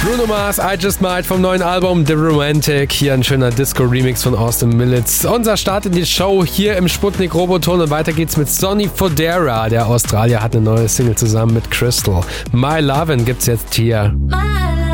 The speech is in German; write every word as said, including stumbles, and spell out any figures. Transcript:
Bruno Mars, I Just Might vom neuen Album The Romantic. Hier ein schöner Disco-Remix von Austin Millits. Unser Start in die Show hier im Sputnik Roboton und weiter geht's mit Sonny Fodera. Der Australier hat eine neue Single zusammen mit Crystal. My Lovin' gibt's jetzt hier.